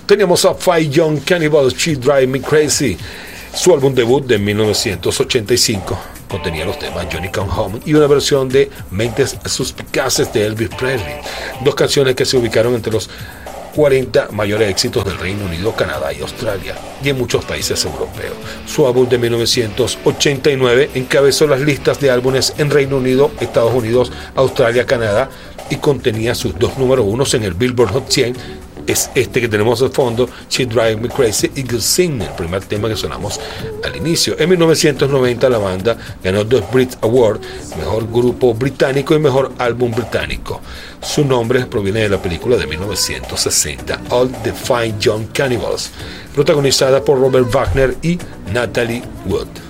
Teníamos a Five Young Cannibals, She Drive Me Crazy. Su álbum debut de 1985 contenía los temas Johnny Come Home y una versión de Mentes Suspicaces de Elvis Presley, dos canciones que se ubicaron entre los 40 mayores éxitos del Reino Unido, Canadá y Australia, y en muchos países europeos. Su álbum de 1989 encabezó las listas de álbumes en Reino Unido, Estados Unidos, Australia, Canadá, y contenía sus dos números unos en el Billboard Hot 100. Es este que tenemos de fondo, She Drive Me Crazy y Good Sing, el primer tema que sonamos al inicio. En 1990 la banda ganó dos Brit Awards, mejor grupo británico y mejor álbum británico. Su nombre proviene de la película de 1960, All the Fine Young Cannibals, protagonizada por Robert Wagner y Natalie Wood.